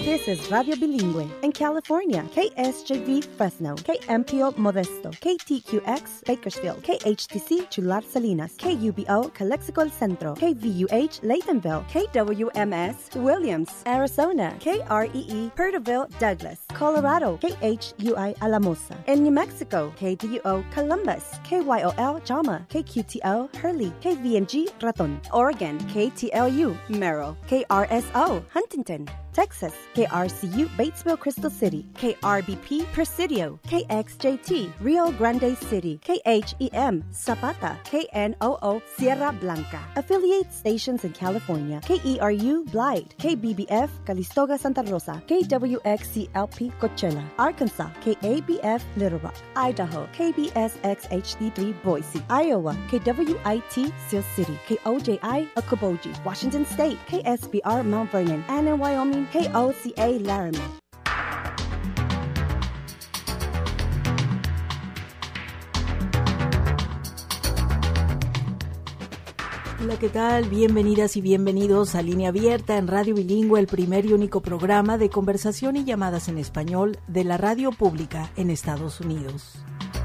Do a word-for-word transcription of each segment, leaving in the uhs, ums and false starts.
This is Radio Bilingüe. In California, K S J V Fresno, K M P O Modesto, K T Q X Bakersfield, K H T C Chular Salinas, K U B O Calexico El Centro, K V U H Laytonville, K W M S Williams, Arizona, K R E E Perterville Douglas, Colorado, K H U I Alamosa. In New Mexico, K D U O Columbus, K Y O L Jama, K Q T O Hurley, K V N G Raton. Oregon, K T L U Merrill, K R S O Huntington. Texas, K R C U Batesville Crystal City, K R B P Presidio, K X J T Rio Grande City, K H E M Zapata, K N O O Sierra Blanca. Affiliate stations in California, K E R U Blythe, K B B F Calistoga Santa Rosa, K W X C L P Coachella, Arkansas, K A B F Little Rock, Idaho, K B S X H D three Boise, Iowa, K W I T Sioux City, K O J I Okoboji, Washington State, K S B R Mount Vernon, and in Wyoming, K O C A Laramie. Hola, ¿qué tal? Bienvenidas y bienvenidos a Línea Abierta en Radio Bilingüe, el primer y único programa de conversación y llamadas en español de la radio pública en Estados Unidos.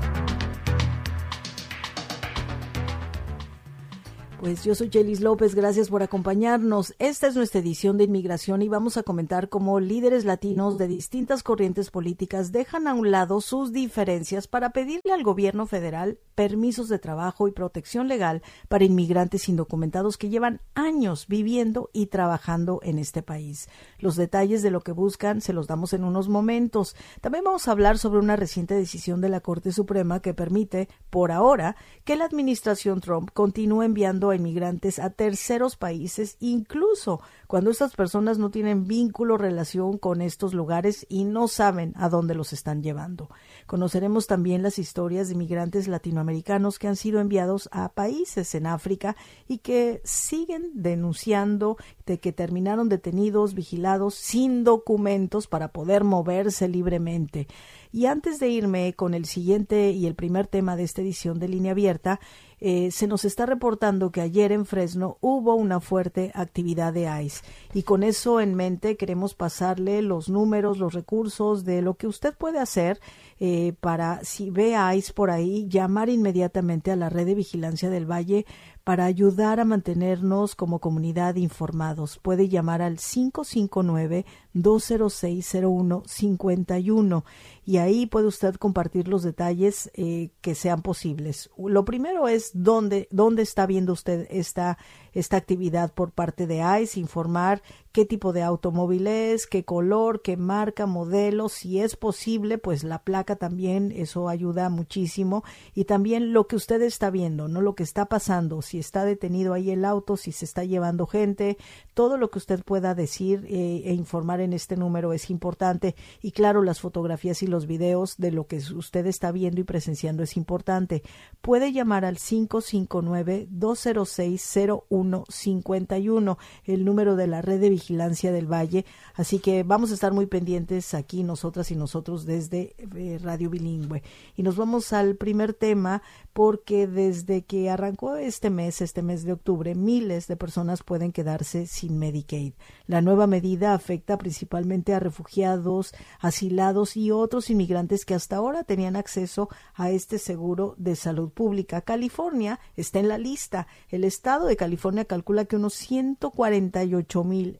Pues yo soy Chelis López, gracias por acompañarnos. Esta es nuestra edición de inmigración y vamos a comentar cómo líderes latinos de distintas corrientes políticas dejan a un lado sus diferencias para pedirle al gobierno federal permisos de trabajo y protección legal para inmigrantes indocumentados que llevan años viviendo y trabajando en este país. Los detalles de lo que buscan se los damos en unos momentos. También vamos a hablar sobre una reciente decisión de la Corte Suprema que permite, por ahora, que la administración Trump continúe enviando a inmigrantes a terceros países, incluso cuando estas personas no tienen vínculo o relación con estos lugares y no saben a dónde los están llevando. Conoceremos también las historias de inmigrantes latinoamericanos que han sido enviados a países en África y que siguen denunciando de que terminaron detenidos, vigilados, sin documentos para poder moverse libremente. Y antes de irme con el siguiente y el primer tema de esta edición de Línea Abierta, eh, se nos está reportando que ayer en Fresno hubo una fuerte actividad de ICE. Y con eso en mente queremos pasarle los números, los recursos de lo que usted puede hacer eh, para, si ve a ICE por ahí, llamar inmediatamente a la red de vigilancia del Valle para ayudar a mantenernos como comunidad informados. Puede llamar al cinco cinco nueve, dos cero seis, cero uno cinco uno y ahí puede usted compartir los detalles eh, que sean posibles. Lo primero es dónde, dónde está viendo usted esta, esta actividad por parte de ICE, informar qué tipo de automóvil es, qué color, qué marca, modelo, si es posible, pues la placa también, eso ayuda muchísimo, y también lo que usted está viendo, no lo que está pasando, si está detenido ahí el auto, si se está llevando gente, todo lo que usted pueda decir eh, e informar en este número es importante, y claro, las fotografías y los videos de lo que usted está viendo y presenciando es importante. Puede llamar al cinco cinco nueve, dos cero seis, cero uno cinco uno, el número de la red de vigilancia del Valle, así que vamos a estar muy pendientes aquí nosotras y nosotros desde eh, Radio Bilingüe. Y nos vamos al primer tema, porque desde que arrancó este mes, este mes de octubre, miles de personas pueden quedarse sin Medicaid. La nueva medida afecta principalmente a refugiados, asilados y otros inmigrantes que hasta ahora tenían acceso a este seguro de salud pública. California está en la lista. El estado de California calcula que unos ciento cuarenta y ocho mil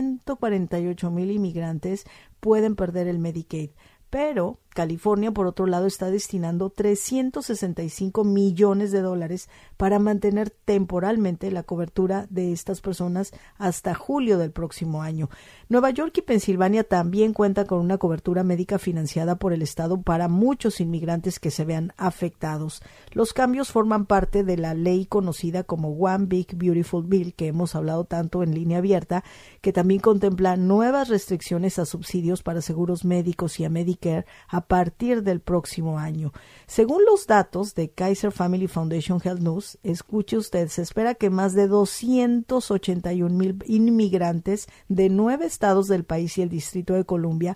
inmigrantes pueden perder el Medicaid. Pero California, por otro lado, está destinando trescientos sesenta y cinco millones de dólares para mantener temporalmente la cobertura de estas personas hasta julio del próximo año. Nueva York y Pensilvania también cuentan con una cobertura médica financiada por el Estado para muchos inmigrantes que se vean afectados. Los cambios forman parte de la ley conocida como One Big Beautiful Bill, que hemos hablado tanto en Línea Abierta, que también contempla nuevas restricciones a subsidios para seguros médicos y a Medicare a partir del próximo año. Según los datos de Kaiser Family Foundation Health News, escuche usted, se espera que más de doscientos ochenta y un mil inmigrantes de nueve estados del país y el Distrito de Columbia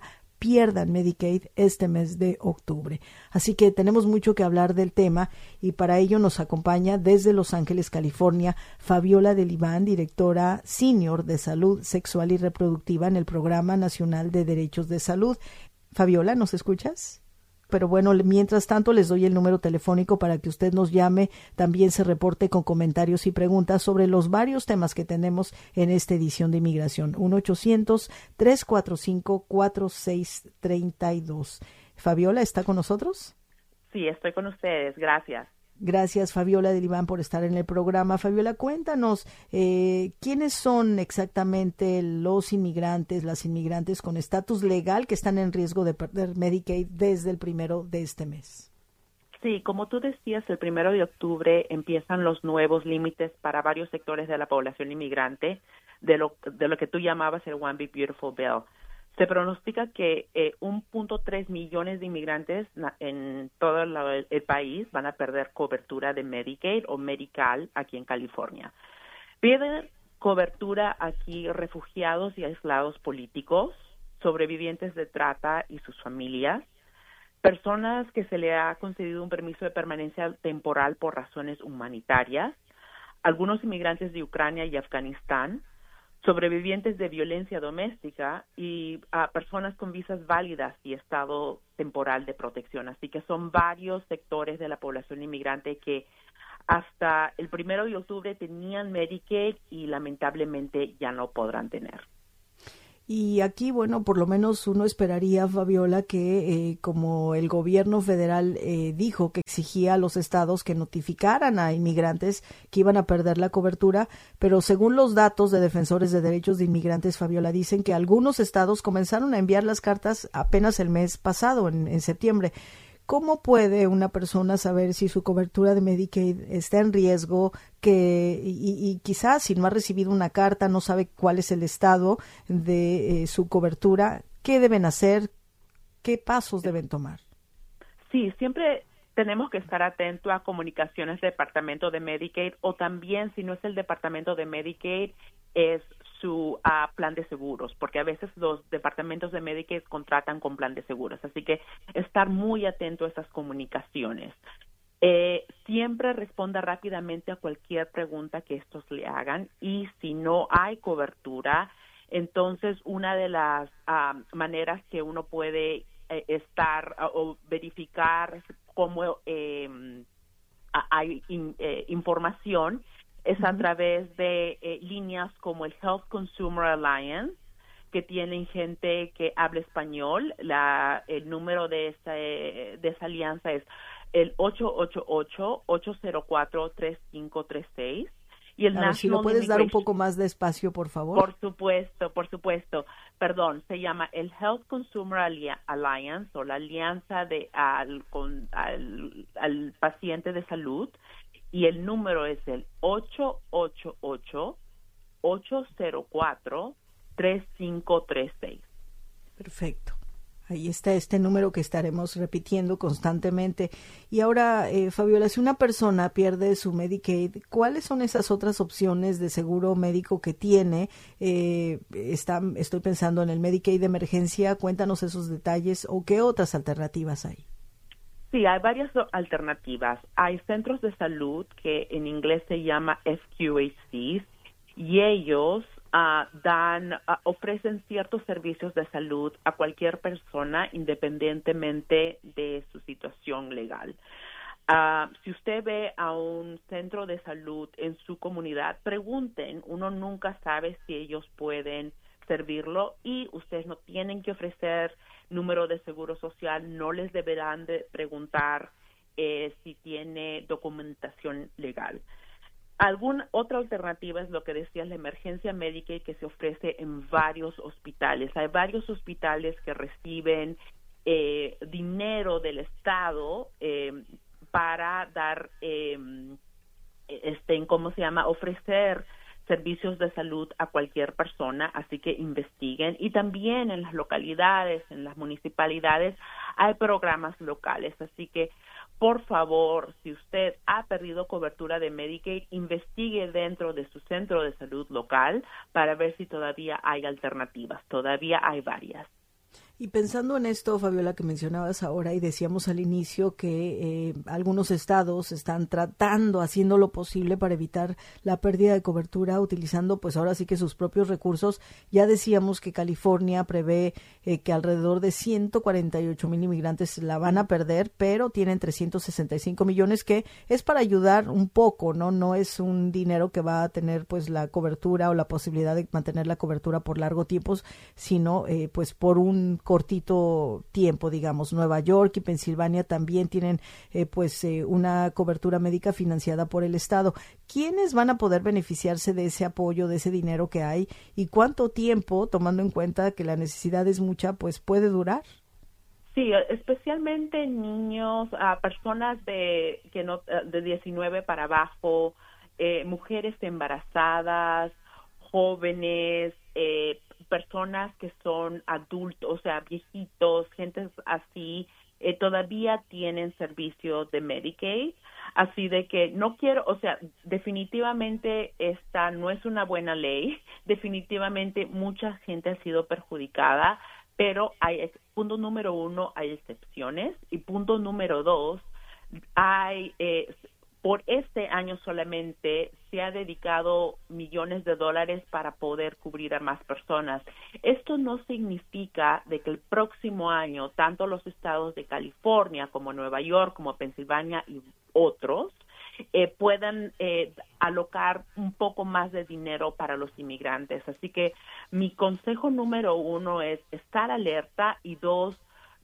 pierdan Medicaid este mes de octubre. Así que tenemos mucho que hablar del tema y para ello nos acompaña desde Los Ángeles, California, Fabiola Delibán, directora senior de Salud Sexual y Reproductiva en el Programa Nacional de Derechos de Salud. Fabiola, ¿nos escuchas? Pero bueno, mientras tanto les doy el número telefónico para que usted nos llame, también se reporte con comentarios y preguntas sobre los varios temas que tenemos en esta edición de Inmigración. uno ochocientos, tres cuatro cinco, cuatro seis tres dos. Fabiola, ¿está con nosotros? Sí, estoy con ustedes. Gracias. Gracias, Fabiola Delibán, por estar en el programa. Fabiola, cuéntanos, eh, ¿quiénes son exactamente los inmigrantes, las inmigrantes con estatus legal que están en riesgo de perder Medicaid desde el primero de este mes? Sí, como tú decías, el primero de octubre empiezan los nuevos límites para varios sectores de la población inmigrante de lo, de lo que tú llamabas el One Big Beautiful Bill. Se pronostica que eh, uno punto tres millones de inmigrantes na- en todo la, el país van a perder cobertura de Medicaid o Medi-Cal aquí en California. Pierden cobertura aquí refugiados y aislados políticos, sobrevivientes de trata y sus familias, personas que se le ha concedido un permiso de permanencia temporal por razones humanitarias, algunos inmigrantes de Ucrania y Afganistán, sobrevivientes de violencia doméstica y a personas con visas válidas y estado temporal de protección. Así que son varios sectores de la población inmigrante que hasta el primero de octubre tenían Medicaid y lamentablemente ya no podrán tener. Y aquí, bueno, por lo menos uno esperaría, Fabiola, que eh, como el gobierno federal eh, dijo que exigía a los estados que notificaran a inmigrantes que iban a perder la cobertura, pero según los datos de defensores de derechos de inmigrantes, Fabiola, dicen que algunos estados comenzaron a enviar las cartas apenas el mes pasado, en, en septiembre. ¿Cómo puede una persona saber si su cobertura de Medicaid está en riesgo que y, y quizás si no ha recibido una carta, no sabe cuál es el estado de eh, su cobertura? ¿Qué deben hacer? ¿Qué pasos deben tomar? Sí, siempre tenemos que estar atentos a comunicaciones del Departamento de Medicaid o también, si no es el Departamento de Medicaid, es su uh, plan de seguros, porque a veces los departamentos de Medicaid contratan con plan de seguros. Así que estar muy atento a esas comunicaciones. Eh, siempre responda rápidamente a cualquier pregunta que estos le hagan y si no hay cobertura, entonces una de las uh, maneras que uno puede eh, estar uh, o verificar cómo eh, hay in, eh, información es a través de eh, líneas como el Health Consumer Alliance, que tienen gente que habla español. La, el número de esa, de esa alianza es el ocho ocho ocho, ocho cero cuatro, tres cinco tres seis. Y el a ver, si lo puedes dar un poco más despacio, por favor. Por supuesto, por supuesto. Perdón, se llama el Health Consumer Alliance o la alianza de al, con, al, al paciente de salud. Y el número es el ocho ocho ocho, ocho cero cuatro, tres cinco tres seis. Perfecto. Ahí está este número que estaremos repitiendo constantemente. Y ahora, eh, Fabiola, si una persona pierde su Medicaid, ¿cuáles son esas otras opciones de seguro médico que tiene? Eh, está, estoy pensando en el Medicaid de emergencia. Cuéntanos esos detalles o qué otras alternativas hay. Sí, hay varias alternativas. Hay centros de salud que en inglés se llama F Q H Cs y ellos uh, dan, uh, ofrecen ciertos servicios de salud a cualquier persona independientemente de su situación legal. Uh, si usted ve a un centro de salud en su comunidad, pregunten. Uno nunca sabe si ellos pueden servirlo y ustedes no tienen que ofrecer número de seguro social, no les deberán de preguntar eh, si tiene documentación legal. Alguna otra alternativa es lo que decías, la emergencia médica que se ofrece en varios hospitales. Hay varios hospitales que reciben eh, dinero del Estado eh, para dar, eh, este, ¿cómo se llama?, ofrecer servicios de salud a cualquier persona, así que investiguen. Y también en las localidades, en las municipalidades, hay programas locales, así que por favor, si usted ha perdido cobertura de Medicaid, investigue dentro de su centro de salud local para ver si todavía hay alternativas. Todavía hay varias. Y pensando en esto, Fabiola, que mencionabas ahora y decíamos al inicio que eh, algunos estados están tratando, haciendo lo posible para evitar la pérdida de cobertura, utilizando pues ahora sí que sus propios recursos. Ya decíamos que California prevé eh, que alrededor de ciento cuarenta y ocho mil inmigrantes la van a perder, pero tienen trescientos sesenta y cinco millones, que es para ayudar un poco, ¿no? No es un dinero que va a tener pues la cobertura o la posibilidad de mantener la cobertura por largo tiempo, sino eh, pues por un cortito tiempo, digamos. Nueva York y Pensilvania también tienen eh, pues eh, una cobertura médica financiada por el Estado. ¿Quiénes van a poder beneficiarse de ese apoyo, de ese dinero que hay? ¿Y cuánto tiempo, tomando en cuenta que la necesidad es mucha, pues puede durar? Sí, especialmente niños, a personas de que no de diecinueve para abajo, eh, mujeres embarazadas, jóvenes, eh, personas que son adultos, o sea, viejitos, gente así, eh, todavía tienen servicio de Medicaid. Así de que no quiero, o sea, definitivamente esta no es una buena ley, definitivamente mucha gente ha sido perjudicada, pero hay, punto número uno, hay excepciones, y punto número dos, hay, eh, por este año solamente se ha dedicado millones de dólares para poder cubrir a más personas. Esto no significa de que el próximo año, tanto los estados de California como Nueva York, como Pensilvania y otros, eh, puedan eh, alocar un poco más de dinero para los inmigrantes. Así que mi consejo número uno es estar alerta, y dos,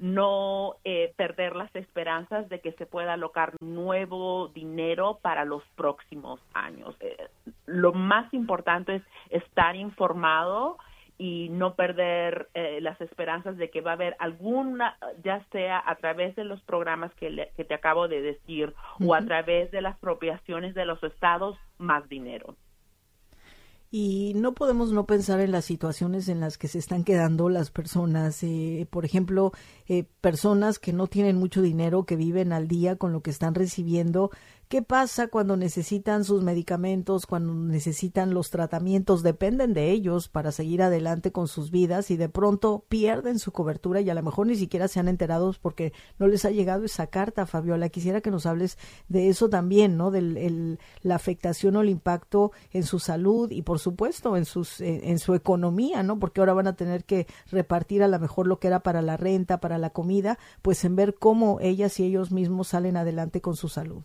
no eh, perder las esperanzas de que se pueda alocar nuevo dinero para los próximos años. Eh, lo más importante es estar informado y no perder eh, las esperanzas de que va a haber alguna, ya sea a través de los programas que, le, que te acabo de decir, uh-huh, o a través de las apropiaciones de los estados, más dinero. Y no podemos no pensar en las situaciones en las que se están quedando las personas, eh, por ejemplo, eh, personas que no tienen mucho dinero, que viven al día con lo que están recibiendo. ¿Qué pasa cuando necesitan sus medicamentos, cuando necesitan los tratamientos? Dependen de ellos para seguir adelante con sus vidas, y de pronto pierden su cobertura y a lo mejor ni siquiera se han enterado porque no les ha llegado esa carta. Fabiola, quisiera que nos hables de eso también, ¿no? De la afectación o el impacto en su salud y, por supuesto, en, sus, en, en su economía, ¿no? Porque ahora van a tener que repartir a lo mejor lo que era para la renta, para la comida, pues en ver cómo ellas y ellos mismos salen adelante con su salud.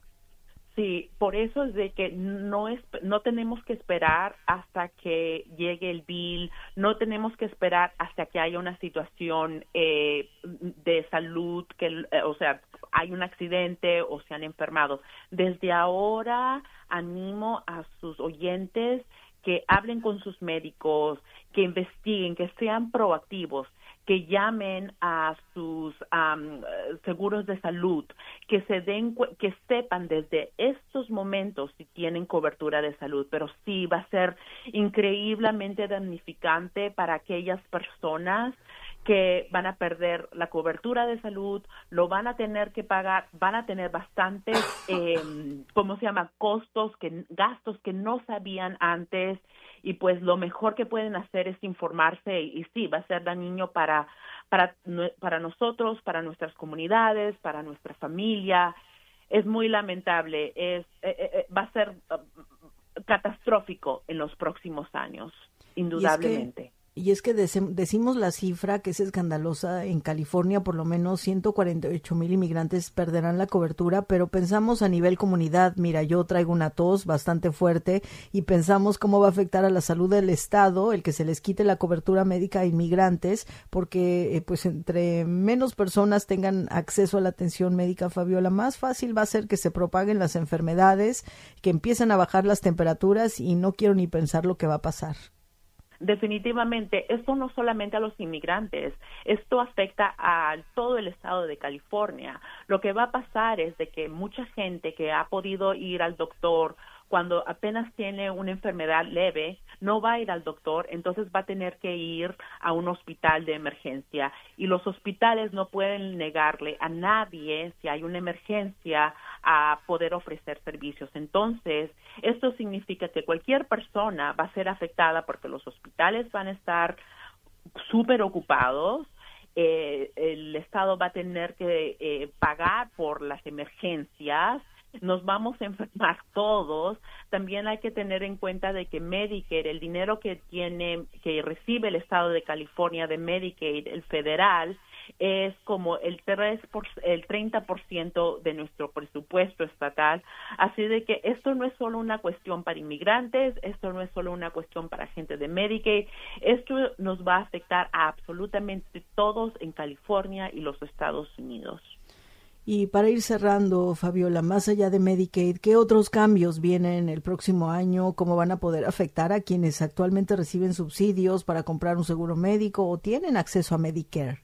Sí, por eso es de que no es, no tenemos que esperar hasta que llegue el bill, no tenemos que esperar hasta que haya una situación eh, de salud, que, eh, o sea, hay un accidente o se han enfermado. Desde ahora animo a sus oyentes que hablen con sus médicos, que investiguen, que sean proactivos, que llamen a sus um, seguros de salud, que se den, que sepan desde estos momentos si tienen cobertura de salud. Pero sí, va a ser increíblemente damnificante para aquellas personas que van a perder la cobertura de salud, lo van a tener que pagar, van a tener bastantes, eh, ¿cómo se llama?, costos, que gastos que no sabían antes, y pues lo mejor que pueden hacer es informarse, y, y sí, va a ser dañino para, para, para nosotros, para nuestras comunidades, para nuestra familia. Es muy lamentable, es eh, eh, va a ser uh, catastrófico en los próximos años, indudablemente. Y es que decimos la cifra que es escandalosa. En California por lo menos ciento cuarenta y ocho mil inmigrantes perderán la cobertura, pero pensamos a nivel comunidad. Mira, yo traigo una tos bastante fuerte y pensamos cómo va a afectar a la salud del Estado el que se les quite la cobertura médica a inmigrantes, porque eh, pues entre menos personas tengan acceso a la atención médica, Fabiola, más fácil va a ser que se propaguen las enfermedades, que empiecen a bajar las temperaturas, y no quiero ni pensar lo que va a pasar. Definitivamente, esto no solamente a los inmigrantes, esto afecta a todo el estado de California. Lo que va a pasar es de que mucha gente que ha podido ir al doctor cuando apenas tiene una enfermedad leve, no va a ir al doctor, entonces va a tener que ir a un hospital de emergencia. Y los hospitales no pueden negarle a nadie, si hay una emergencia, a poder ofrecer servicios. Entonces, esto significa que cualquier persona va a ser afectada porque los hospitales van a estar súper ocupados eh, el Estado va a tener que eh, pagar por las emergencias, nos vamos a enfermar todos. También hay que tener en cuenta de que Medicare, el dinero que tiene, que recibe el Estado de California de Medicaid, el federal, es como el tres por, el treinta por ciento de nuestro presupuesto estatal. Así de que esto no es solo una cuestión para inmigrantes, esto no es solo una cuestión para gente de Medicaid, esto nos va a afectar a absolutamente todos en California y los Estados Unidos. Y para ir cerrando, Fabiola, más allá de Medicaid, ¿qué otros cambios vienen el próximo año? ¿Cómo van a poder afectar a quienes actualmente reciben subsidios para comprar un seguro médico o tienen acceso a Medicare?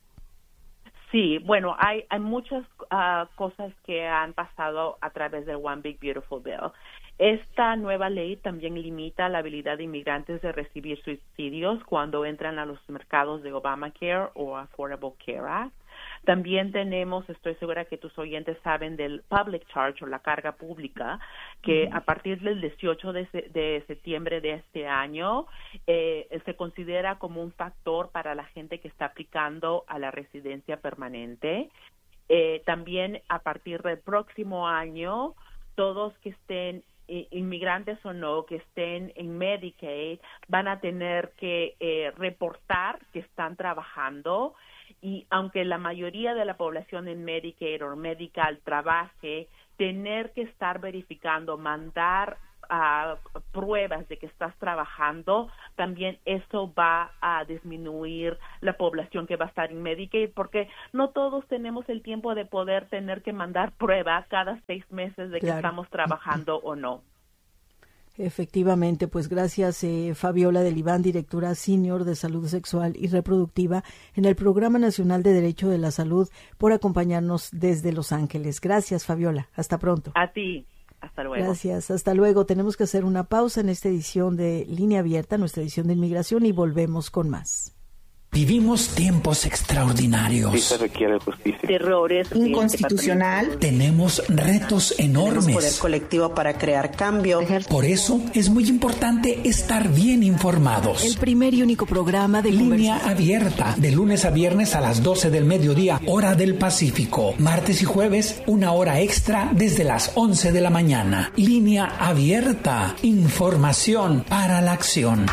Sí, bueno, hay, hay muchas uh, cosas que han pasado a través del One Big Beautiful Bill. Esta nueva ley también limita la habilidad de inmigrantes de recibir subsidios cuando entran a los mercados de Obamacare o Affordable Care Act. También tenemos, estoy segura que tus oyentes saben, del public charge o la carga pública, que a partir del dieciocho de, se, de septiembre de este año eh, se considera como un factor para la gente que está aplicando a la residencia permanente. Eh, también a partir del próximo año, todos que estén inmigrantes o no, que estén en Medicaid, van a tener que eh, reportar que están trabajando. Y aunque la mayoría de la población en Medicaid o Medical trabaje, tener que estar verificando, mandar uh, pruebas de que estás trabajando, también eso va a disminuir la población que va a estar en Medicaid, porque no todos tenemos el tiempo de poder tener que mandar pruebas cada seis meses de que claro. estamos trabajando o no. Efectivamente, pues gracias eh, Fabiola del Iván, directora senior de Salud Sexual y Reproductiva en el Programa Nacional de Derecho de la Salud, por acompañarnos desde Los Ángeles. Gracias, Fabiola. Hasta pronto. A ti. Hasta luego. Gracias. Hasta luego. Tenemos que hacer una pausa en esta edición de Línea Abierta, nuestra edición de inmigración, y volvemos con más. Vivimos tiempos extraordinarios. Sí se requiere justicia. Terrores inconstitucional. Tenemos retos enormes. Tenemos poder colectivo para crear cambio. Por eso es muy importante estar bien informados. El primer y único programa de Línea Abierta, de lunes a viernes a las doce del mediodía, hora del Pacífico. Martes y jueves, una hora extra desde las once de la mañana. Línea Abierta, información para la acción.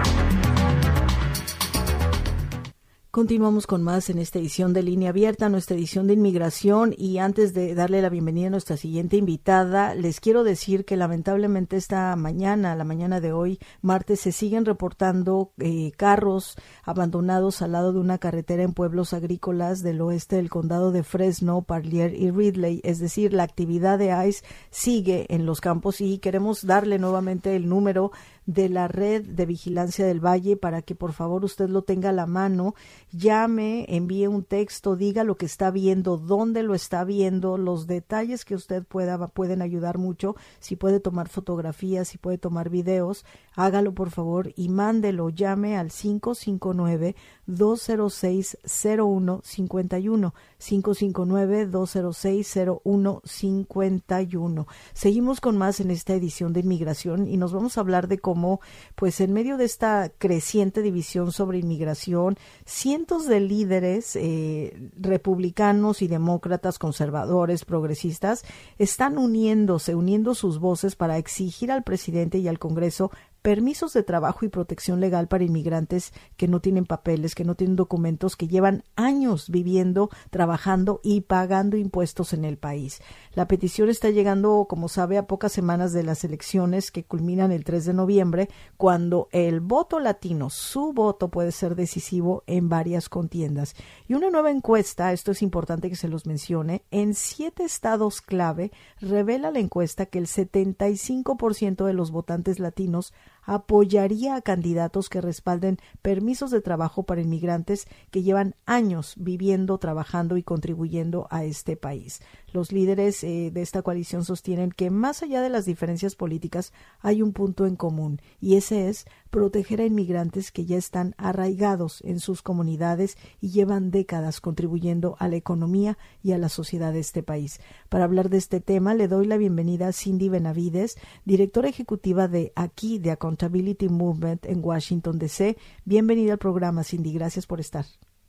Continuamos con más en esta edición de Línea Abierta, nuestra edición de inmigración, y antes de darle la bienvenida a nuestra siguiente invitada, les quiero decir que lamentablemente esta mañana, la mañana de hoy, martes, se siguen reportando eh, carros abandonados al lado de una carretera en pueblos agrícolas del oeste del condado de Fresno, Parlier y Ridley. Es decir, la actividad de ICE sigue en los campos y queremos darle nuevamente el número de la Red de Vigilancia del Valle para que por favor usted lo tenga a la mano, llame, envíe un texto, diga lo que está viendo, dónde lo está viendo, los detalles que usted pueda, pueden ayudar mucho. Si puede tomar fotografías, si puede tomar videos, hágalo por favor y mándelo, llame al cinco cinco nueve, dos cero seis, cero uno cinco uno, cinco cinco nueve, dos cero seis, cero uno cinco uno. Seguimos con más en esta edición de Inmigración y nos vamos a hablar de cómo pues en medio de esta creciente división sobre inmigración, cientos de líderes eh, republicanos y demócratas, conservadores, progresistas, están uniéndose, uniendo sus voces para exigir al presidente y al Congreso permisos de trabajo y protección legal para inmigrantes que no tienen papeles, que no tienen documentos, que llevan años viviendo, trabajando y pagando impuestos en el país. La petición está llegando, como sabe, a pocas semanas de las elecciones que culminan el tres de noviembre, cuando el voto latino, su voto, puede ser decisivo en varias contiendas. Y una nueva encuesta, esto es importante que se los mencione, en siete estados clave, revela la encuesta que el setenta y cinco por ciento de los votantes latinos apoyaría a candidatos que respalden permisos de trabajo para inmigrantes que llevan años viviendo, trabajando y contribuyendo a este país. Los líderes eh, de esta coalición sostienen que más allá de las diferencias políticas hay un punto en común, y ese es proteger a inmigrantes que ya están arraigados en sus comunidades y llevan décadas contribuyendo a la economía y a la sociedad de este país. Para hablar de este tema, le doy la bienvenida a Cindy Benavides, directora ejecutiva de aquí, de Accountability Movement en Washington, D C. Bienvenida al programa, Cindy. Gracias por estar.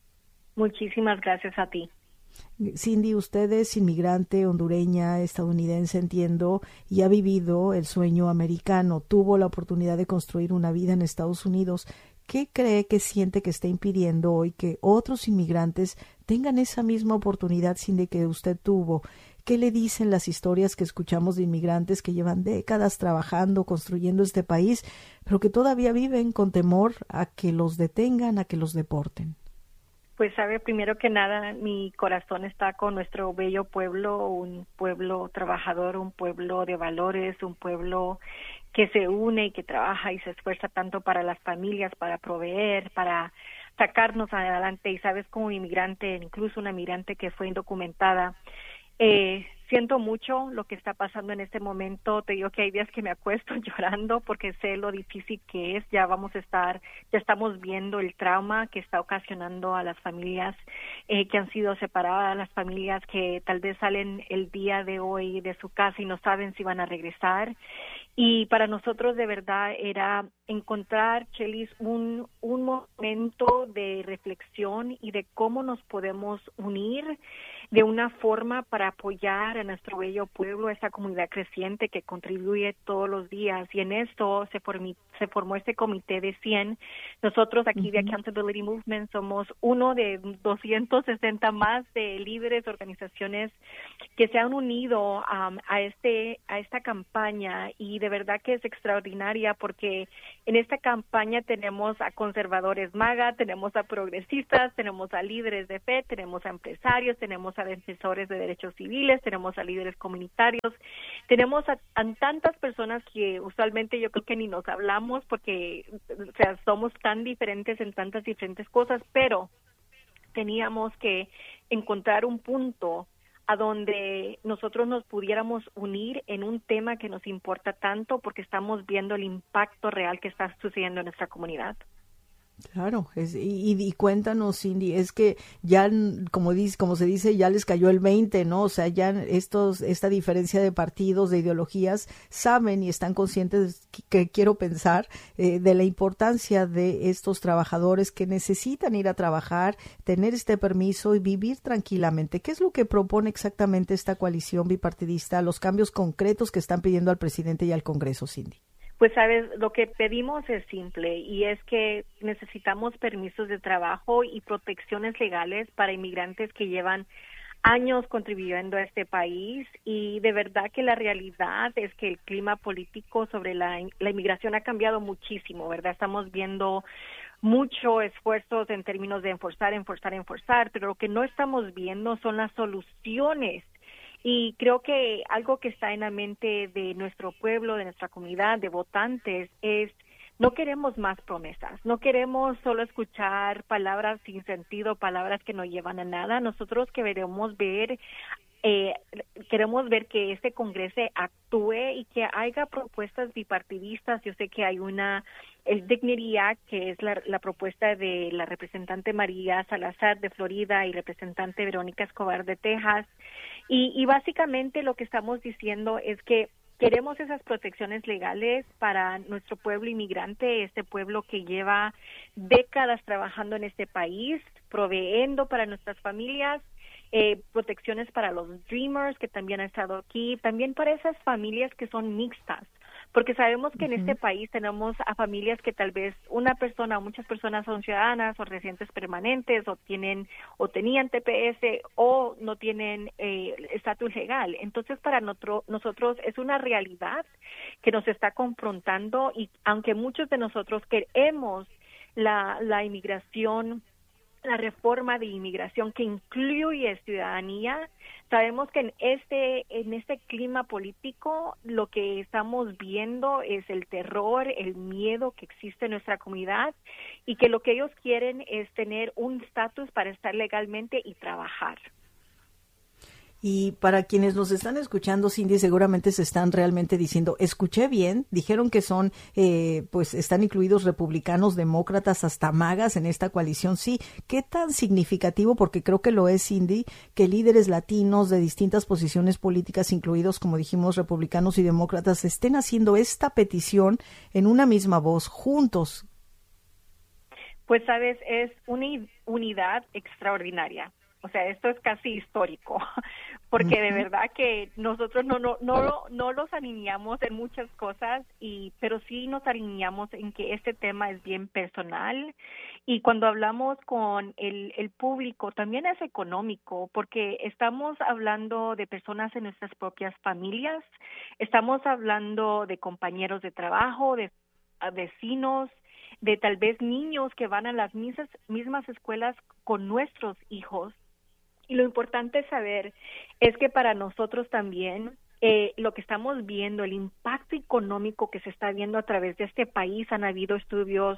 Muchísimas gracias a ti. Cindy, usted es inmigrante hondureña, estadounidense, entiendo, y ha vivido el sueño americano, tuvo la oportunidad de construir una vida en Estados Unidos. ¿Qué cree que siente que está impidiendo hoy que otros inmigrantes tengan esa misma oportunidad, Cindy, que usted tuvo? ¿Qué le dicen las historias que escuchamos de inmigrantes que llevan décadas trabajando, construyendo este país, pero que todavía viven con temor a que los detengan, a que los deporten? Pues sabe, primero que nada, mi corazón está con nuestro bello pueblo, un pueblo trabajador, un pueblo de valores, un pueblo que se une y que trabaja y se esfuerza tanto para las familias, para proveer, para sacarnos adelante. Y sabes, como inmigrante, incluso una migrante que fue indocumentada, eh, siento mucho lo que está pasando en este momento. Te digo que hay días que me acuesto llorando porque sé lo difícil que es. Ya vamos a estar, ya estamos viendo el trauma que está ocasionando a las familias eh, que han sido separadas, las familias que tal vez salen el día de hoy de su casa y no saben si van a regresar. Y para nosotros de verdad era encontrar, Chelis, un, un momento de reflexión y de cómo nos podemos unir de una forma para apoyar a nuestro bello pueblo, a esta comunidad creciente que contribuye todos los días. Y en esto se, formí, se formó este comité de cien. Nosotros aquí uh-huh. de Accountability Movement somos uno de doscientos sesenta más de líderes, organizaciones que se han unido um, a, este, a esta campaña, y de verdad que es extraordinaria porque en esta campaña tenemos a conservadores MAGA, tenemos a progresistas, tenemos a líderes de fe, tenemos a empresarios, tenemos a defensores de derechos civiles, tenemos a líderes comunitarios, tenemos a, a tantas personas que usualmente yo creo que ni nos hablamos porque, o sea, somos tan diferentes en tantas diferentes cosas, pero teníamos que encontrar un punto a donde nosotros nos pudiéramos unir en un tema que nos importa tanto porque estamos viendo el impacto real que está sucediendo en nuestra comunidad. Claro, es, y, y cuéntanos, Cindy, es que ya, como dice, como se dice, ya les cayó el veinte, ¿no? O sea, ya estos, esta diferencia de partidos, de ideologías, saben y están conscientes, que, que quiero pensar, eh, de la importancia de estos trabajadores que necesitan ir a trabajar, tener este permiso y vivir tranquilamente. ¿Qué es lo que propone exactamente esta coalición bipartidista, los cambios concretos que están pidiendo al presidente y al Congreso, Cindy? Pues, sabes, lo que pedimos es simple y es que necesitamos permisos de trabajo y protecciones legales para inmigrantes que llevan años contribuyendo a este país, y de verdad que la realidad es que el clima político sobre la, la inmigración ha cambiado muchísimo, ¿verdad? Estamos viendo mucho esfuerzos en términos de enforzar, enforzar, enforzar, pero lo que no estamos viendo son las soluciones. Y creo que algo que está en la mente de nuestro pueblo, de nuestra comunidad, de votantes, es no queremos más promesas, no queremos solo escuchar palabras sin sentido, palabras que no llevan a nada. Nosotros queremos ver, eh, queremos ver que este Congreso actúe y que haya propuestas bipartidistas. Yo sé que hay una, el Dignity Act, que es la, la propuesta de la representante María Salazar de Florida y representante Verónica Escobar de Texas. Y, y básicamente lo que estamos diciendo es que queremos esas protecciones legales para nuestro pueblo inmigrante, este pueblo que lleva décadas trabajando en este país, proveyendo para nuestras familias, eh, protecciones para los Dreamers que también han estado aquí, también para esas familias que son mixtas, porque sabemos que uh-huh. en este país tenemos a familias que tal vez una persona o muchas personas son ciudadanas o residentes permanentes o tienen o tenían T P S o no tienen estatus eh, legal. Entonces, para nosotros, nosotros es una realidad que nos está confrontando, y aunque muchos de nosotros queremos la, la inmigración, la reforma de inmigración que incluye ciudadanía, sabemos que en este en este clima político lo que estamos viendo es el terror, el miedo que existe en nuestra comunidad, y que lo que ellos quieren es tener un estatus para estar legalmente y trabajar. Y para quienes nos están escuchando, Cindy, seguramente se están realmente diciendo, escuché bien, dijeron que son, eh, pues están incluidos republicanos, demócratas, hasta magas en esta coalición. Sí, ¿qué tan significativo? Porque creo que lo es, Cindy, que líderes latinos de distintas posiciones políticas, incluidos, como dijimos, republicanos y demócratas, estén haciendo esta petición en una misma voz, juntos. Pues, sabes, es una unidad extraordinaria. O sea, esto es casi histórico, porque de verdad que nosotros no no no no los alineamos en muchas cosas, y pero sí nos alineamos en que este tema es bien personal, y cuando hablamos con el, el público también es económico, porque estamos hablando de personas en nuestras propias familias, estamos hablando de compañeros de trabajo, de vecinos, de tal vez niños que van a las mismas, mismas escuelas con nuestros hijos. Y lo importante saber es que para nosotros también eh, lo que estamos viendo, el impacto económico que se está viendo a través de este país, han habido estudios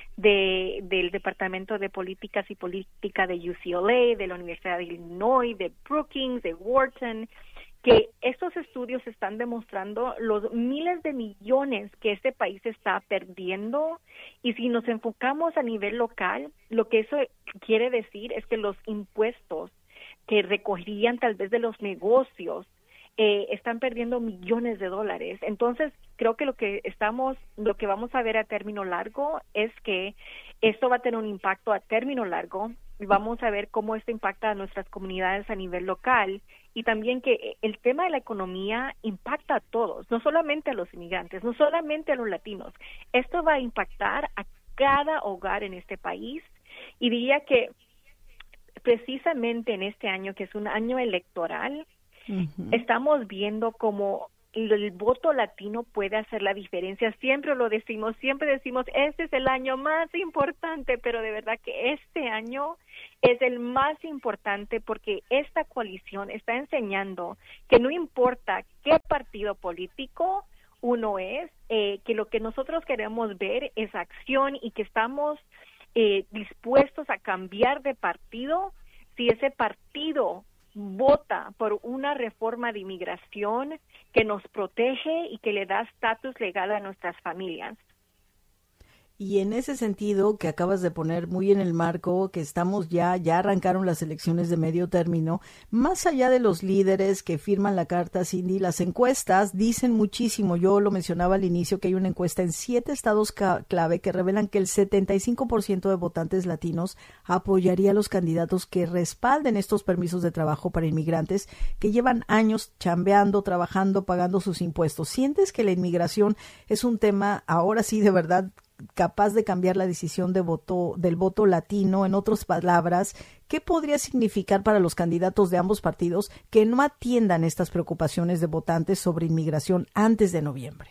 de del Departamento de Políticas y Política de U C L A, de la Universidad de Illinois, de Brookings, de Wharton, que estos estudios están demostrando los miles de millones que este país está perdiendo, y si nos enfocamos a nivel local, lo que eso quiere decir es que los impuestos que recogerían tal vez de los negocios eh, están perdiendo millones de dólares. Entonces, creo que lo que estamos, lo que vamos a ver a término largo es que esto va a tener un impacto a término largo, y vamos a ver cómo esto impacta a nuestras comunidades a nivel local, y también que el tema de la economía impacta a todos, no solamente a los inmigrantes, no solamente a los latinos. Esto va a impactar a cada hogar en este país, y diría que precisamente en este año, que es un año electoral, uh-huh. estamos viendo cómo el, el voto latino puede hacer la diferencia. Siempre lo decimos, siempre decimos, este es el año más importante, pero de verdad que este año es el más importante, porque esta coalición está enseñando que no importa qué partido político uno es, eh, que lo que nosotros queremos ver es acción, y que estamos Eh, dispuestos a cambiar de partido si ese partido vota por una reforma de inmigración que nos protege y que le da estatus legal a nuestras familias. Y en ese sentido que acabas de poner muy en el marco, que estamos ya, ya arrancaron las elecciones de medio término, más allá de los líderes que firman la carta, Cindy, las encuestas dicen muchísimo. Yo lo mencionaba al inicio, que hay una encuesta en siete estados ca- clave que revelan que el setenta y cinco por ciento de votantes latinos apoyaría a los candidatos que respalden estos permisos de trabajo para inmigrantes que llevan años chambeando, trabajando, pagando sus impuestos. ¿Sientes que la inmigración es un tema ahora sí de verdad capaz de cambiar la decisión de voto del voto latino? En otras palabras, ¿qué podría significar para los candidatos de ambos partidos que no atiendan estas preocupaciones de votantes sobre inmigración antes de noviembre?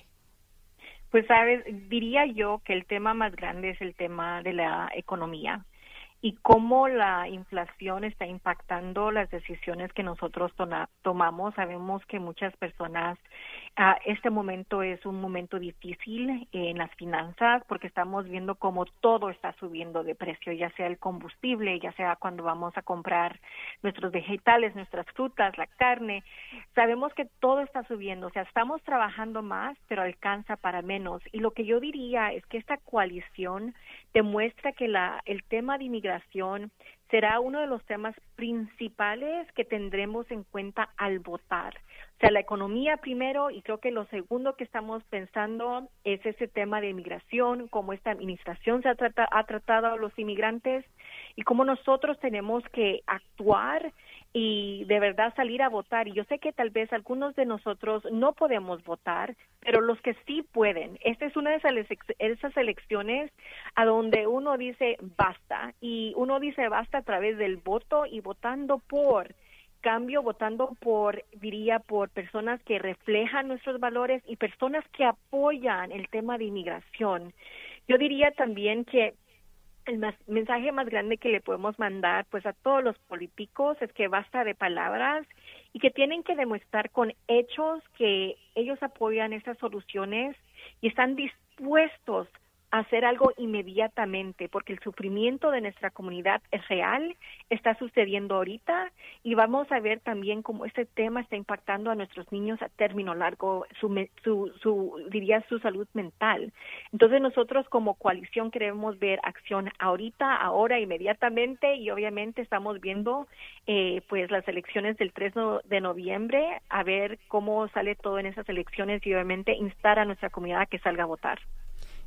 Pues, sabes, diría yo que el tema más grande es el tema de la economía y cómo la inflación está impactando las decisiones que nosotros tona, tomamos. Sabemos que muchas personas, uh, este momento es un momento difícil en las finanzas, porque estamos viendo cómo todo está subiendo de precio, ya sea el combustible, ya sea cuando vamos a comprar nuestros vegetales, nuestras frutas, la carne. Sabemos que todo está subiendo, o sea, estamos trabajando más, pero alcanza para menos. Y lo que yo diría es que esta coalición demuestra que la, el tema de inmigración será uno de los temas principales que tendremos en cuenta al votar. O sea, la economía primero, y creo que lo segundo que estamos pensando es ese tema de inmigración, cómo esta administración se ha, trata, ha tratado a los inmigrantes y cómo nosotros tenemos que actuar y de verdad salir a votar. Y yo sé que tal vez algunos de nosotros no podemos votar, pero los que sí pueden. Esta es una de esas, esas elecciones a donde uno dice basta, y uno dice basta a través del voto y votando por cambio, votando por, diría, por personas que reflejan nuestros valores y personas que apoyan el tema de inmigración. Yo diría también que el más, mensaje más grande que le podemos mandar pues a todos los políticos es que basta de palabras y que tienen que demostrar con hechos que ellos apoyan estas soluciones y están dispuestos a hacer algo inmediatamente, porque el sufrimiento de nuestra comunidad es real, está sucediendo ahorita, y vamos a ver también cómo este tema está impactando a nuestros niños a término largo, su, su, su diría su salud mental. Entonces nosotros como coalición queremos ver acción ahorita, ahora, inmediatamente, y obviamente estamos viendo eh, pues las elecciones del tres de noviembre, a ver cómo sale todo en esas elecciones y obviamente instar a nuestra comunidad a que salga a votar.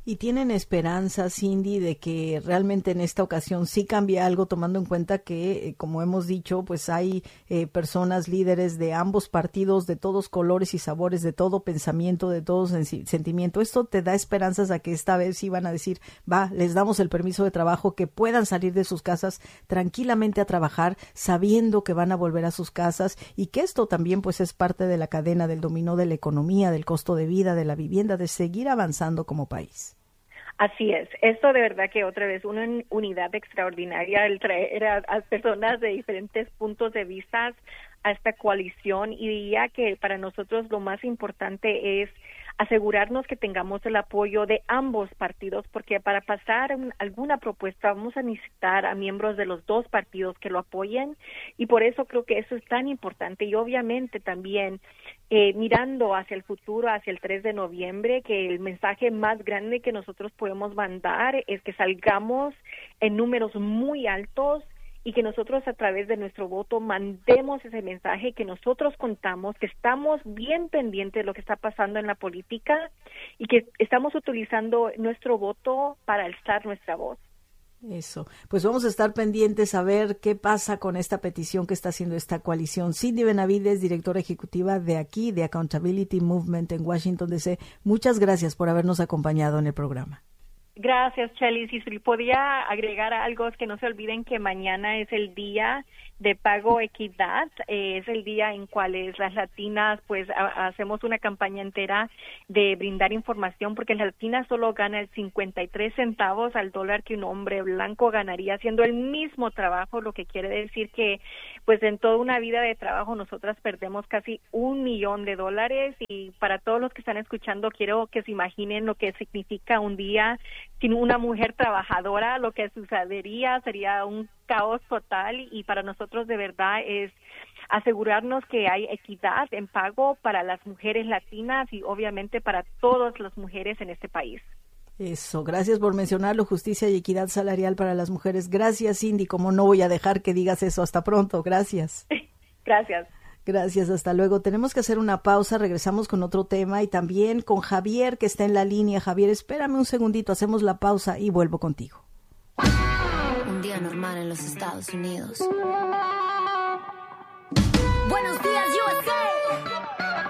¿Y tienen esperanza, Cindy, de que realmente en esta ocasión sí cambie algo, tomando en cuenta que, como hemos dicho, pues hay eh, personas líderes de ambos partidos, de todos colores y sabores, de todo pensamiento, de todo sentimiento? ¿Esto te da esperanzas a que esta vez sí van a decir, va, les damos el permiso de trabajo, que puedan salir de sus casas tranquilamente a trabajar, sabiendo que van a volver a sus casas, y que esto también pues es parte de la cadena del dominó de la economía, del costo de vida, de la vivienda, de seguir avanzando como país? Así es, esto de verdad que otra vez una unidad extraordinaria, el traer a, a personas de diferentes puntos de vista a esta coalición, y diría que para nosotros lo más importante es asegurarnos que tengamos el apoyo de ambos partidos, porque para pasar un, alguna propuesta vamos a necesitar a miembros de los dos partidos que lo apoyen, y por eso creo que eso es tan importante. Y obviamente también eh, mirando hacia el futuro, hacia el tres de noviembre, que el mensaje más grande que nosotros podemos mandar es que salgamos en números muy altos, y que nosotros a través de nuestro voto mandemos ese mensaje, que nosotros contamos, que estamos bien pendientes de lo que está pasando en la política y que estamos utilizando nuestro voto para alzar nuestra voz. Eso, pues vamos a estar pendientes a ver qué pasa con esta petición que está haciendo esta coalición. Cindy Benavides, directora ejecutiva de aquí, de Accountability Movement en Washington, D C Muchas gracias por habernos acompañado en el programa. Gracias, Chelis. Y si podía agregar algo, es que no se olviden que mañana es el día de pago equidad, eh, es el día en cuales las latinas pues a, hacemos una campaña entera de brindar información, porque la latina solo gana el cincuenta y tres centavos al dólar que un hombre blanco ganaría haciendo el mismo trabajo, lo que quiere decir que pues en toda una vida de trabajo nosotras perdemos casi un millón de dólares. Y para todos los que están escuchando, quiero que se imaginen lo que significa un día sin una mujer trabajadora. Lo que sucedería sería un caos total, y para nosotros de verdad es asegurarnos que hay equidad en pago para las mujeres latinas y obviamente para todas las mujeres en este país. Eso, gracias por mencionarlo, justicia y equidad salarial para las mujeres. Gracias, Cindy, como no voy a dejar que digas eso. Hasta pronto, gracias. Gracias. Gracias, hasta luego. Tenemos que hacer una pausa, regresamos con otro tema y también con Javier, que está en la línea. Javier, espérame un segundito, hacemos la pausa y vuelvo contigo. Un día normal en los Estados Unidos. Buenos días, U S A.